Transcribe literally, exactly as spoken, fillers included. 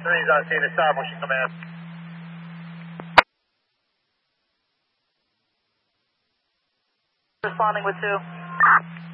Three's on scene to stop, motion command. Responding with two.